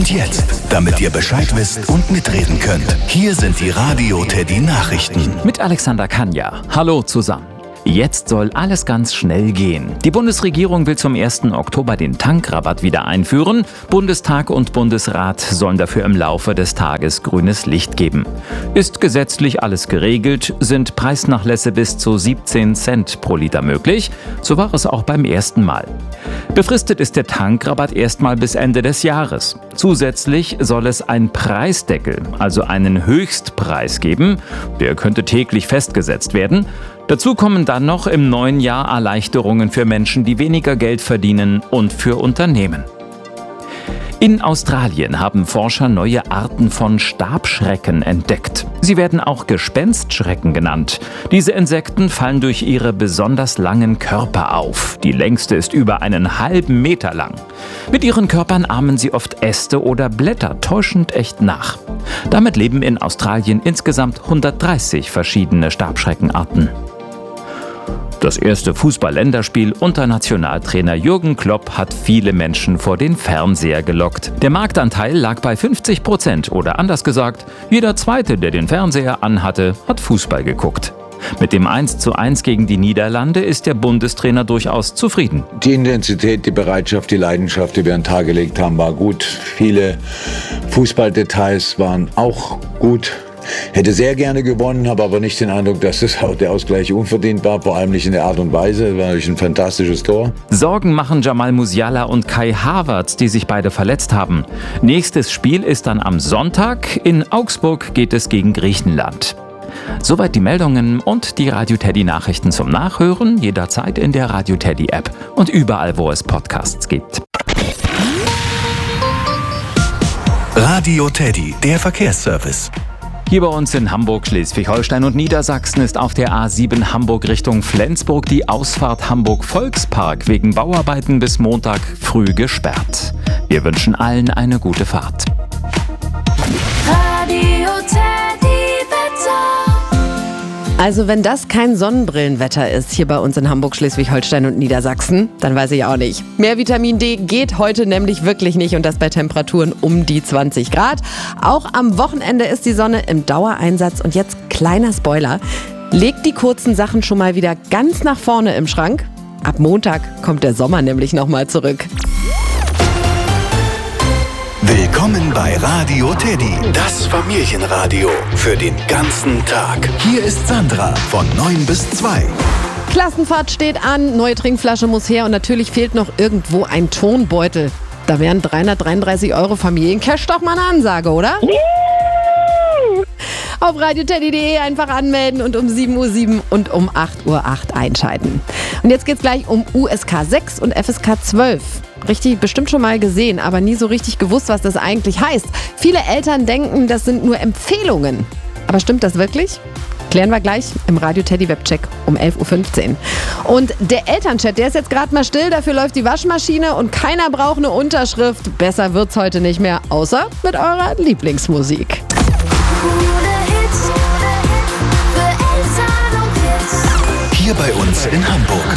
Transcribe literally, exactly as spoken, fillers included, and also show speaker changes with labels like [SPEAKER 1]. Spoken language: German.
[SPEAKER 1] Und jetzt, damit ihr Bescheid wisst und mitreden könnt, hier sind die Radio Teddy Nachrichten.
[SPEAKER 2] Mit Alexander Kanja. Hallo zusammen. Jetzt soll alles ganz schnell gehen. Die Bundesregierung will zum ersten Oktober den Tankrabatt wieder einführen. Bundestag und Bundesrat sollen dafür im Laufe des Tages grünes Licht geben. Ist gesetzlich alles geregelt, sind Preisnachlässe bis zu siebzehn Cent pro Liter möglich. So war es auch beim ersten Mal. Befristet ist der Tankrabatt erstmal bis Ende des Jahres. Zusätzlich soll es einen Preisdeckel, also einen Höchstpreis geben. Der könnte täglich festgesetzt werden. Dazu kommen dann noch im neuen Jahr Erleichterungen für Menschen, die weniger Geld verdienen, und für Unternehmen. In Australien haben Forscher neue Arten von Stabschrecken entdeckt. Sie werden auch Gespenstschrecken genannt. Diese Insekten fallen durch ihre besonders langen Körper auf. Die längste ist über einen halben Meter lang. Mit ihren Körpern ahmen sie oft Äste oder Blätter täuschend echt nach. Damit leben in Australien insgesamt hundertdreißig verschiedene Stabschreckenarten. Das erste Fußball-Länderspiel unter Nationaltrainer Jürgen Klopp hat viele Menschen vor den Fernseher gelockt. Der Marktanteil lag bei fünfzig Prozent oder anders gesagt, jeder Zweite, der den Fernseher anhatte, hat Fußball geguckt. Mit dem eins zu eins gegen die Niederlande ist der Bundestrainer durchaus zufrieden.
[SPEAKER 3] Die Intensität, die Bereitschaft, die Leidenschaft, die wir an den Tag gelegt haben, war gut. Viele Fußballdetails waren auch gut. Hätte sehr gerne gewonnen, habe aber nicht den Eindruck, dass das auch der Ausgleich unverdient war, vor allem nicht in der Art und Weise. Das war natürlich ein fantastisches Tor.
[SPEAKER 2] Sorgen machen Jamal Musiala und Kai Havertz, die sich beide verletzt haben. Nächstes Spiel ist dann am Sonntag. In Augsburg geht es gegen Griechenland. Soweit die Meldungen und die Radio Teddy Nachrichten zum Nachhören, jederzeit in der Radio Teddy App und überall, wo es Podcasts gibt.
[SPEAKER 1] Radio Teddy, der Verkehrsservice.
[SPEAKER 2] Hier bei uns in Hamburg, Schleswig-Holstein und Niedersachsen ist auf der A sieben Hamburg Richtung Flensburg die Ausfahrt Hamburg-Volkspark wegen Bauarbeiten bis Montag früh gesperrt. Wir wünschen allen eine gute Fahrt.
[SPEAKER 4] Radio Teddy Wetter.
[SPEAKER 5] Also wenn das kein Sonnenbrillenwetter ist hier bei uns in Hamburg, Schleswig-Holstein und Niedersachsen, dann weiß ich auch nicht. Mehr Vitamin D geht heute nämlich wirklich nicht, und das bei Temperaturen um die zwanzig Grad. Auch am Wochenende ist die Sonne im Dauereinsatz, und jetzt kleiner Spoiler. Legt die kurzen Sachen schon mal wieder ganz nach vorne im Schrank. Ab Montag kommt der Sommer nämlich nochmal zurück.
[SPEAKER 1] Willkommen bei Radio Teddy, das Familienradio für den ganzen Tag. Hier ist Sandra von neun bis zwei.
[SPEAKER 5] Klassenfahrt steht an, neue Trinkflasche muss her und natürlich fehlt noch irgendwo ein Turnbeutel. Da wären dreihundertdreiunddreißig Euro Familiencash doch mal eine Ansage, oder? Auf radio teddy punkt de einfach anmelden und um sieben Uhr sieben und um acht Uhr acht einschalten. Und jetzt geht's gleich um U S K sechs und F S K zwölf. Richtig, bestimmt schon mal gesehen, aber nie so richtig gewusst, was das eigentlich heißt. Viele Eltern denken, das sind nur Empfehlungen. Aber stimmt das wirklich? Klären wir gleich im Radio Teddy Webcheck um elf Uhr fünfzehn. Und der Elternchat, der ist jetzt gerade mal still, dafür läuft die Waschmaschine und keiner braucht eine Unterschrift. Besser wird's heute nicht mehr, außer mit eurer Lieblingsmusik.
[SPEAKER 1] Hier bei uns in Hamburg.